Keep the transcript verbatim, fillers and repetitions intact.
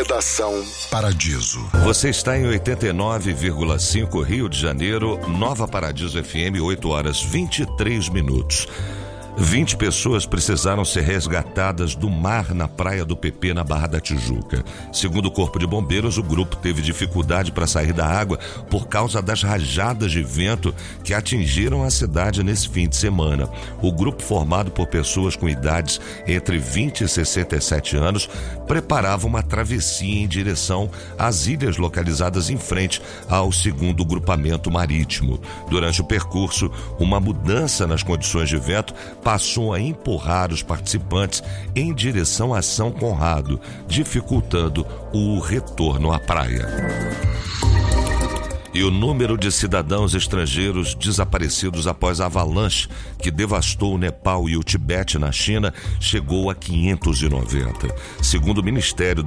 Redação Paradiso. Você está em oitenta e nove vírgula cinco Rio de Janeiro, Nova Paradiso F M, oito horas e vinte e três minutos. vinte pessoas precisaram ser resgatadas do mar na Praia do P P, na Barra da Tijuca. Segundo o Corpo de Bombeiros, o grupo teve dificuldade para sair da água por causa das rajadas de vento que atingiram a cidade nesse fim de semana. O grupo, formado por pessoas com idades entre vinte e sessenta e sete anos, preparava uma travessia em direção às ilhas localizadas em frente ao segundo grupamento marítimo. Durante o percurso, uma mudança nas condições de vento passou a empurrar os participantes em direção a São Conrado, dificultando o retorno à praia. E o número de cidadãos estrangeiros desaparecidos após a avalanche que devastou o Nepal e o Tibete, na China, chegou a quinhentos e noventa. Segundo o Ministério